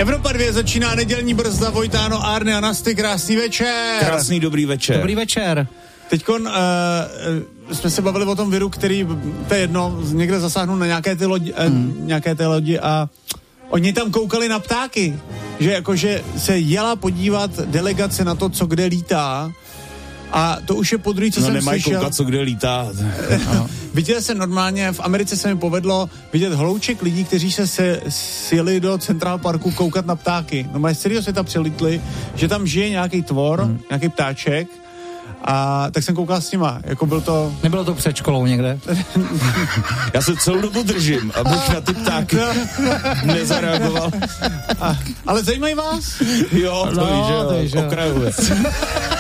Evropa 2 začíná nedělní brzda, Vojtáno, Arne a Nasty, krásný večer. Krásný dobrý večer. Dobrý večer. Teďkon jsme se bavili o tom viru, který, to je jedno, někde zasáhnul na nějaké té lodi a oni tam koukali na ptáky, že jakože se jela podívat delegace na to, co kde lítá. A to už je podruhé, co jsem nemají slyšel. koukat, co kde lítá. Viděl jsem normálně, v Americe se mi povedlo vidět hlouček lidí, kteří se sjeli do Central Parku koukat na ptáky. No z celého světa přilítli, že tam žije nějaký tvor, nějaký ptáček. A tak jsem koukal s nima, jako byl to... Nebylo to před školou někde? Já se celou dobu držím, abych na ty ptáky nezareagoval. Ale zajímají vás? Jo, to víš, okrajově.